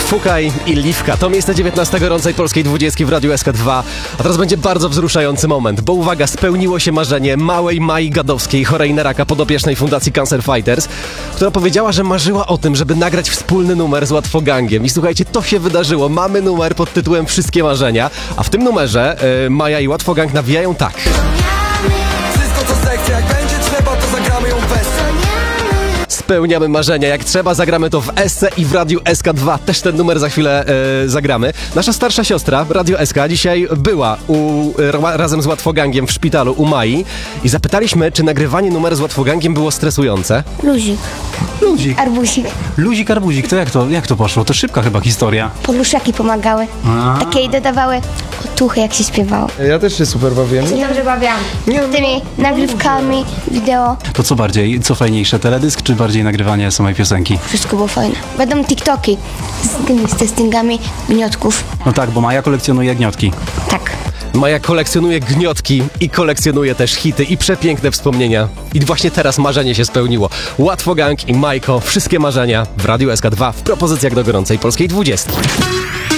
Fukaj i Liwka. To miejsce 19 gorącej polskiej 20 w Radiu SK2. A teraz będzie bardzo wzruszający moment, bo uwaga, spełniło się marzenie małej Mai Gadowskiej, chorej na raka, podopiecznej Fundacji Cancer Fighters, która powiedziała, że marzyła o tym, żeby nagrać wspólny numer z Łatwogangiem. I słuchajcie, to się wydarzyło. Mamy numer pod tytułem Wszystkie Marzenia, a w tym numerze Maja i Łatwogang nawijają tak. Wszystko co zechce, jak będzie trzeba, to zagramy ją w Esce. Spełniamy marzenia. Jak trzeba, zagramy to w Esce i w Radiu SK2. Też ten numer za chwilę zagramy. Nasza starsza siostra, Radio SK, dzisiaj była razem z Łatwogangiem w szpitalu u Mai i zapytaliśmy, czy nagrywanie numeru z Łatwogangiem było stresujące. Luzik. Luzik. Arbuzik. Luzik, arbuzik. To jak to poszło? To szybka chyba historia. Poluszaki pomagały. Takie i dodawały otuchy, jak się śpiewało. Ja też się super bawiłem. Dobrze bawiłam. Tymi nagrywkami, wideo. To co bardziej? Co fajniejsze? Teledysk czy bardziej nagrywanie samej piosenki? Wszystko było fajne. Będą TikToki z testingami gniotków. No tak, bo Maja kolekcjonuje gniotki. Tak. Maja kolekcjonuje gniotki i kolekcjonuje też hity i przepiękne wspomnienia. I właśnie teraz marzenie się spełniło. Łatwogang i Majko, wszystkie marzenia w Radiu SK2 w propozycjach do gorącej polskiej 20.